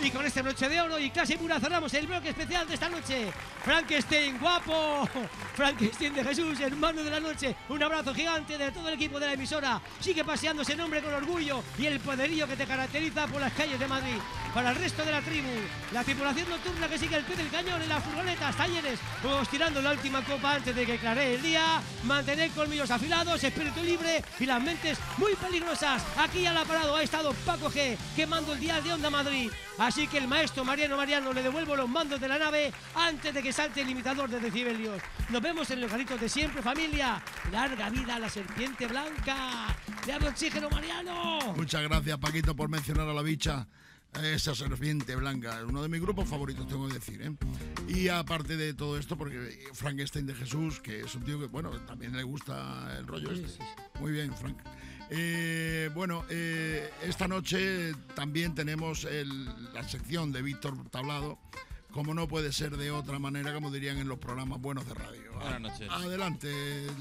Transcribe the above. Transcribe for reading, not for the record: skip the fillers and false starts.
Y con este broche de oro y clase pura cerramos el bloque especial de esta noche. Frankenstein, guapo. Frankenstein de Jesús, hermano de la noche. Un abrazo gigante de todo el equipo de la emisora. Sigue paseando ese nombre con orgullo y el poderío que te caracteriza por las calles de Madrid. Para el resto de la tribu, la tripulación nocturna que sigue el pie del cañón en las furgonetas, talleres, vamos tirando la última copa antes de que claree el día. Mantener colmillos afilados, espíritu libre y las mentes muy peligrosas. Aquí al aparado ha estado Paco G, quemando el dial de Onda Madrid. Así que el maestro Mariano le devuelvo los mandos de la nave antes de que salte el limitador de decibelios. Nos vemos en los garitos de siempre, familia. Larga vida a la serpiente blanca. ¡Dame oxígeno, Mariano! Muchas gracias, Paquito, por mencionar a la bicha. Esa serpiente blanca, uno de mis grupos favoritos, tengo que decir, ¿eh? Y aparte de todo esto, porque Frankenstein de Jesús, que es un tío que, bueno, también le gusta el rollo este. Sí. Muy bien, Frank. Esta noche también tenemos la sección de Víctor Tablado, como no puede ser de otra manera, como dirían en los programas buenos de radio. Buenas noches. Adelante,